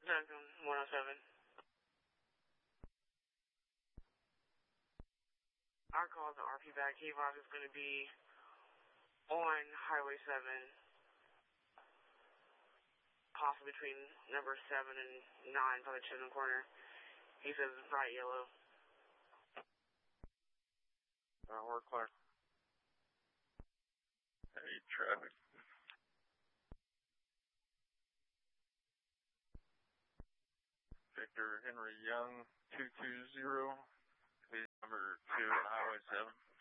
Junction 107. Our call to RP back. KVOD is going to be on Highway 7, possibly between number 7 and 9 by the Chisholm corner. He says bright yellow. We're clear. Hey, traffic. Victor Henry Young, 220, number 2 on Highway 7.